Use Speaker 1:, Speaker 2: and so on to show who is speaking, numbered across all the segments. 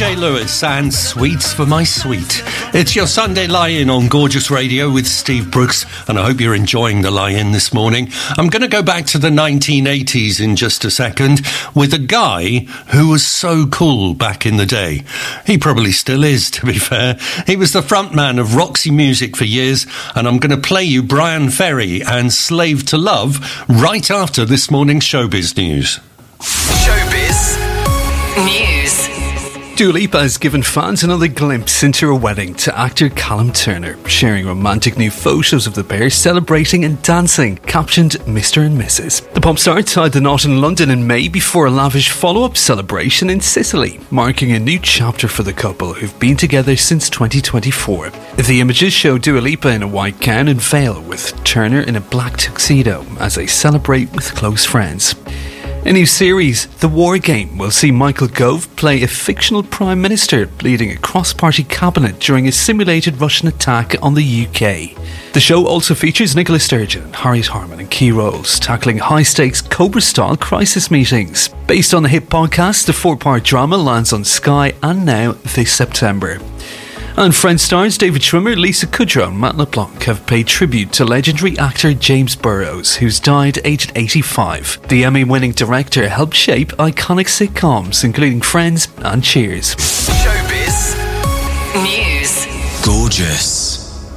Speaker 1: J. Lewis and Sweets for My Sweet. It's your Sunday Lie-In on Gorgeous Radio with Steve Brooks, and I hope you're enjoying the Lie-In this morning. I'm going to go back to the 1980s in just a second with a guy who was so cool back in the day. He probably still is, to be fair. He was the frontman of Roxy Music for years, and I'm going to play you Brian Ferry and Slave to Love right after this morning's showbiz news.
Speaker 2: Showbiz News.
Speaker 3: Dua Lipa has given fans another glimpse into her wedding to actor Callum Turner, sharing romantic new photos of the pair celebrating and dancing, captioned Mr. and Mrs. The pop star tied the knot in London in May before a lavish follow-up celebration in Sicily, marking a new chapter for the couple who've been together since 2024. The images show Dua Lipa in a white gown and veil, with Turner in a black tuxedo as they celebrate with close friends. A new series, The War Game, will see Michael Gove play a fictional Prime Minister leading a cross-party cabinet during a simulated Russian attack on the UK. The show also features Nicola Sturgeon and Harriet Harman in key roles, tackling high-stakes Cobra-style crisis meetings. Based on the hit podcast, the 4-part drama lands on Sky and Now this September. And Friends stars David Schwimmer, Lisa Kudrow and Matt LeBlanc have paid tribute to legendary actor James Burrows, who's died aged 85. The Emmy-winning director helped shape iconic sitcoms, including Friends and Cheers.
Speaker 2: Showbiz News.
Speaker 4: Gorgeous.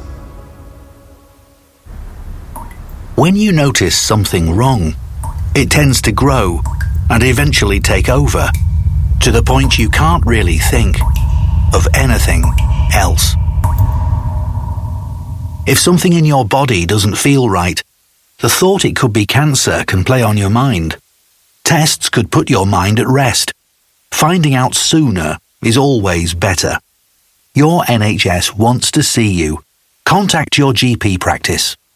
Speaker 4: When you notice something wrong, it tends to grow and eventually take over, to the point you can't really think of anything else. If something in your body doesn't feel right, the thought it could be cancer can play on your mind. Tests could put your mind at rest. Finding out sooner is always better. Your NHS wants to see you. Contact your GP practice.